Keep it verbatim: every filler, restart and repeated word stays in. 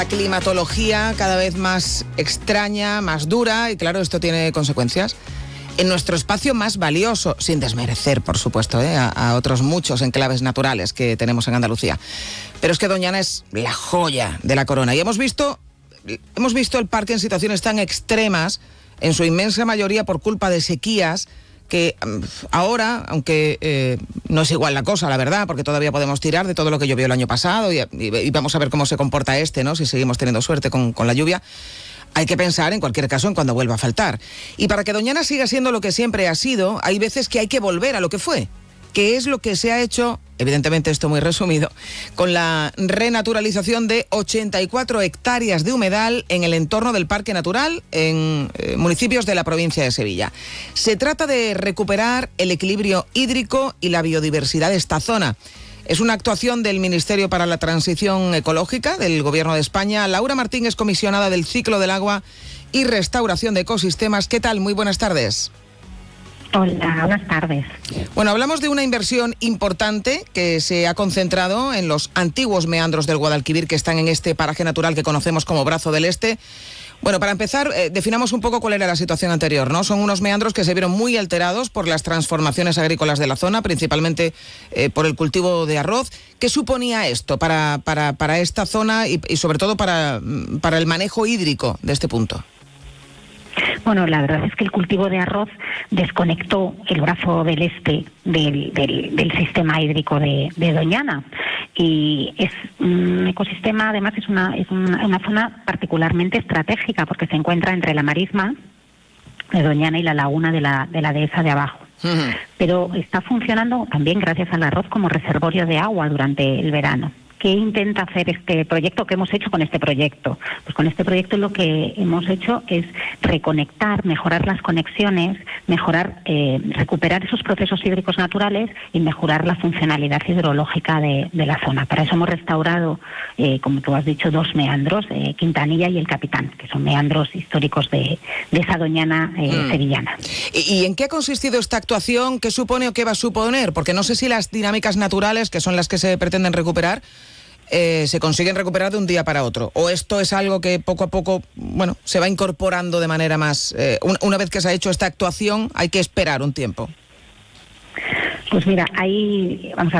La climatología cada vez más extraña, más dura, y claro, esto tiene consecuencias en nuestro espacio más valioso, sin desmerecer, por supuesto, ¿eh? a, a otros muchos enclaves naturales que tenemos en Andalucía. Pero es que Doñana es la joya de la corona. Y hemos visto, hemos visto el parque en situaciones tan extremas, en su inmensa mayoría por culpa de sequías, que ahora, aunque eh, no es igual la cosa, la verdad, porque todavía podemos tirar de todo lo que llovió el año pasado y, y, y vamos a ver cómo se comporta este, ¿no? Si seguimos teniendo suerte con, con la lluvia. Hay que pensar, en cualquier caso, en cuando vuelva a faltar. Y para que Doñana siga siendo lo que siempre ha sido, hay veces que hay que volver a lo que fue, que es lo que se ha hecho, evidentemente esto muy resumido, con la renaturalización de ochenta y cuatro hectáreas de humedal en el entorno del Parque Natural en eh, municipios de la provincia de Sevilla. Se trata de recuperar el equilibrio hídrico y la biodiversidad de esta zona. Es una actuación del Ministerio para la Transición Ecológica del Gobierno de España. Laura Martín es comisionada del Ciclo del Agua y Restauración de Ecosistemas. ¿Qué tal? Muy buenas tardes. Hola, buenas tardes. Bueno, hablamos de una inversión importante que se ha concentrado en los antiguos meandros del Guadalquivir que están en este paraje natural que conocemos como Brazo del Este. Bueno, para empezar, eh, definamos un poco cuál era la situación anterior, ¿no? Son unos meandros que se vieron muy alterados por las transformaciones agrícolas de la zona, principalmente eh, por el cultivo de arroz. ¿Qué suponía esto para, para, para esta zona y, y sobre todo para, para el manejo hídrico de este punto? Bueno, la verdad es que el cultivo de arroz desconectó el Brazo del Este del, del, del sistema hídrico de, de Doñana. Y es un ecosistema, además es una, es una, una zona particularmente estratégica porque se encuentra entre la marisma de Doñana y la laguna de la, de la dehesa de abajo. Uh-huh. Pero está funcionando también gracias al arroz como reservorio de agua durante el verano. ¿Qué intenta hacer este proyecto? ¿Qué hemos hecho con este proyecto? Pues con este proyecto lo que hemos hecho es reconectar, mejorar las conexiones, mejorar, eh, recuperar esos procesos hídricos naturales y mejorar la funcionalidad hidrológica de, de la zona. Para eso hemos restaurado, eh, como tú has dicho, dos meandros, eh, Quintanilla y el Capitán, que son meandros históricos de, de esa Doñana eh, mm. sevillana. ¿Y, ¿Y en qué ha consistido esta actuación? ¿Qué supone o qué va a suponer? Porque no sé si las dinámicas naturales, que son las que se pretenden recuperar, Eh, se consiguen recuperar de un día para otro, o esto es algo que poco a poco, bueno, se va incorporando de manera más, eh, una, una vez que se ha hecho esta actuación hay que esperar un tiempo. Pues mira, hay, vamos a